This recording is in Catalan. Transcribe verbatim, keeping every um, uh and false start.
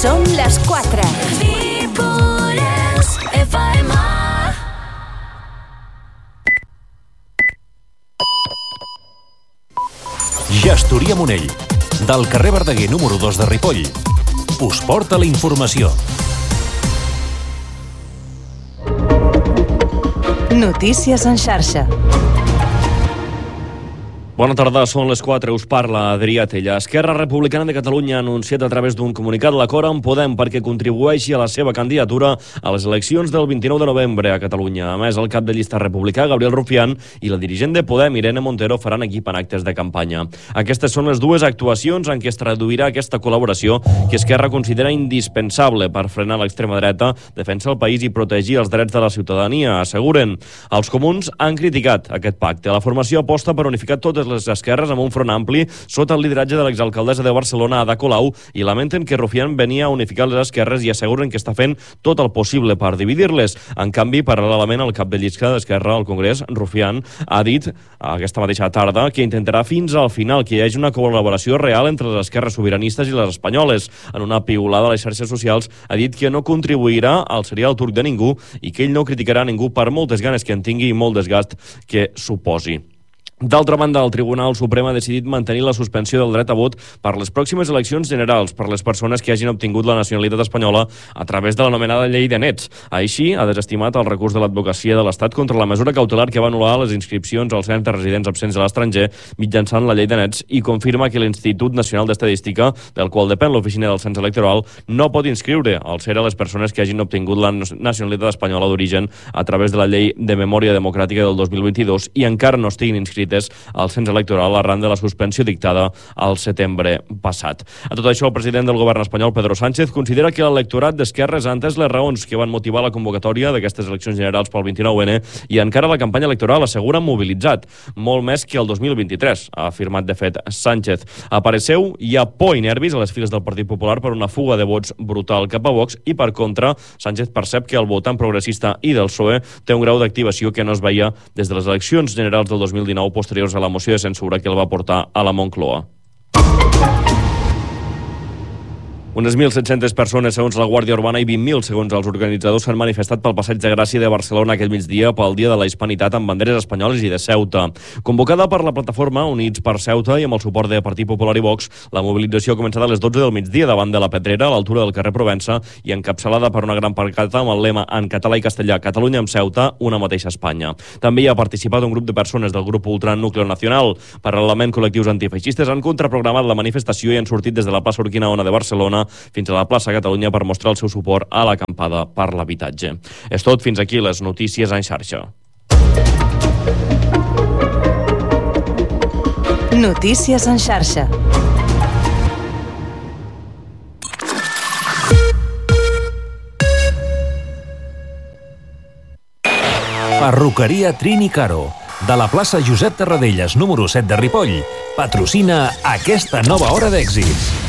Són les quatre. Gestoria Monell, del carrer Verdaguer número dos de Ripoll, us porta la informació. Notícies en xarxa. Bona tarda, són les quatre, us parla Adrià Tella. Esquerra Republicana de Catalunya ha anunciat a través d'un comunicat l'acord amb Podem perquè contribueixi a la seva candidatura a les eleccions del vint-i-nou de novembre a Catalunya. A més, el cap de llista republicà, Gabriel Rufián, i la dirigent de Podem, Irene Montero, faran equip en actes de campanya. Aquestes són les dues actuacions en què es traduirà aquesta col·laboració que Esquerra considera indispensable per frenar l'extrema dreta, defensar el país i protegir els drets de la ciutadania, asseguren. Els comuns han criticat aquest pacte. La formació aposta per unificar totes les esquerres amb un front ampli sota el lideratge de l'exalcaldessa de Barcelona, Ada Colau, i lamenten que Rufián venia a unificar les esquerres i asseguren que està fent tot el possible per dividir-les. En canvi, paral·lelament, el cap de llista d'Esquerra al Congrés, Rufián, ha dit aquesta mateixa tarda que intentarà fins al final que hi hagi una col·laboració real entre les esquerres sobiranistes i les espanyoles. En una piulada a les xarxes socials ha dit que no contribuirà al serial turc de ningú i que ell no criticarà ningú per moltes ganes que en tingui i molt desgast que suposi. D'altra banda, el Tribunal Suprem ha decidit mantenir la suspensió del dret a vot per les pròximes eleccions generals per les persones que hagin obtingut la nacionalitat espanyola a través de l'anomenada llei de nets. Així, ha desestimat el recurs de l'advocacia de l'Estat contra la mesura cautelar que va anul·lar les inscripcions als centres residents absents a l'estranger mitjançant la llei de nets i confirma que l'Institut Nacional d'Estadística, del qual depèn l'oficina del cens electoral, no pot inscriure al C E R a les persones que hagin obtingut la nacionalitat espanyola d'origen a través de la llei de memòria democràtica del dos mil vint-i-dos i encara no estiguin inscrits al cens electoral arran de la suspensió dictada al setembre passat. A tot això, el president del govern espanyol, Pedro Sánchez, considera que l'electorat d'esquerres ha entès les raons que van motivar la convocatòria d'aquestes eleccions generals pel vint-i-nou ene i encara la campanya electoral assegura mobilitzat, molt més que el dos mil vint-i-tres, ha afirmat de fet Sánchez. A parer seu, hi ha por i nervis a les files del Partit Popular per una fuga de vots brutal cap a Vox i, per contra, Sánchez percep que el votant progressista i del P S O E té un grau d'activació que no es veia des de les eleccions generals del dos mil dinou posteriors a la moció de censura que el va portar a la Moncloa. Unes mil set-centes persones, segons la Guàrdia Urbana, i vint mil, segons els organitzadors, s'han manifestat pel Passeig de Gràcia de Barcelona aquest migdia pel Dia de la Hispanitat amb banderes espanyoles i de Ceuta. Convocada per la plataforma Units per Ceuta i amb el suport de Partit Popular i Vox, la mobilització ha començat a les dotze del migdia davant de la Pedrera, a l'altura del carrer Provença, i encapçalada per una gran pancarta amb el lema en català i castellà Catalunya amb Ceuta, una mateixa Espanya. També hi ha participat un grup de persones del grup ultra Núcleo Nacional. Paral·lelament, col·lectius antifeixistes han contraprogramat la manifestació i han sortit des de la plaça Urquinaona de Barcelona fins a la plaça Catalunya per mostrar el seu suport a l'acampada per l'habitatge. És tot, fins aquí les notícies en xarxa. Notícies en xarxa. Perruqueria Trini Caro, de la plaça Josep Tarradellas número set de Ripoll, patrocina aquesta nova hora d'èxits.